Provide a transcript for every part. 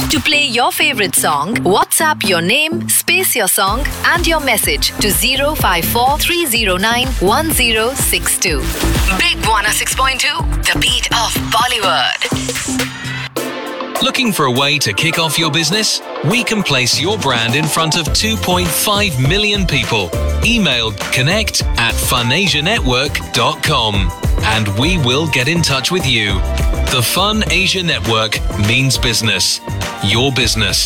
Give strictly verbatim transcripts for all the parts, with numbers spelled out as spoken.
To play your favorite song, WhatsApp your name, space your song and your message to zero five four three zero nine one zero six two. Big one oh six point two, the beat of Bollywood. Looking for a way to kick off your business? We can place your brand in front of two point five million people. Email connect at funasianetwork dot com and we will get in touch with you. The Fun Asia Network means business. Your business.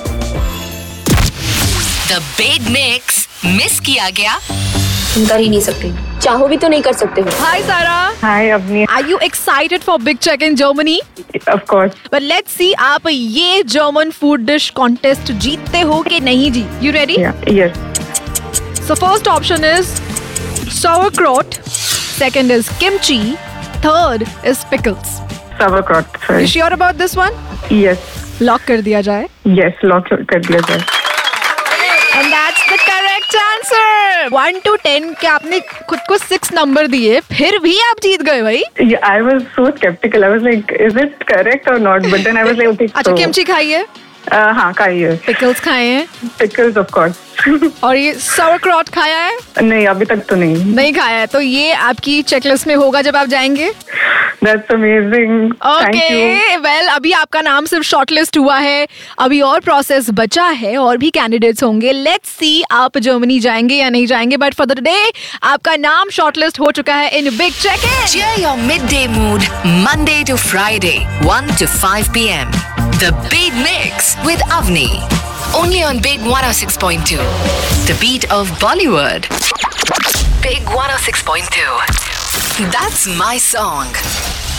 The Big Mix. Miss किया गया? कर ही नहीं सकते, चाहो भी तो नहीं कर सकते हो. Hi Sarah. Hi Avni. Are you excited for Big Check in Germany? Of course. But let's see आप ये German food dish contest जीतते हो कि नहीं जी? You ready? Yeah. Yes. So first option is sauerkraut, second is kimchi, third is pickles. Sauerkraut. Sorry. You sure about this one? Yes. Lock कर दिया जाए. Yes. Lock कर दिया जाए. And that's the correct answer. One to ten के आपने खुद को six number दिए, फिर भी आप जीत गए भाई. Yeah, I was so skeptical. I was like, is it correct or not? But then I was like, okay. अच्छा so, kimchi खाई है? uh, हाँ खाई है. Pickles खाए हैं? Pickles of course. और ये sauerkraut खाया है? नहीं अभी तक तो नहीं. नहीं खाया है, तो ये आपकी चेकलिस्ट में होगा जब आप जाएंगे. That's amazing. Thank you. Okay, well अभी आपका नाम सिर्फ शॉर्टलिस्ट हुआ है, अभी और प्रोसेस बचा है और भी कैंडिडेट्स होंगे. लेट्स सी आप जर्मनी जाएंगे या नहीं जाएंगे, बट फॉर द डे आपका नाम शॉर्टलिस्ट हो चुका है in big check in. Cheer your midday mood Monday to Friday, one to five p.m. The Big Mix with Avni. Only on Big one oh six point two. The beat of Bollywood. Big one oh six point two. That's my song.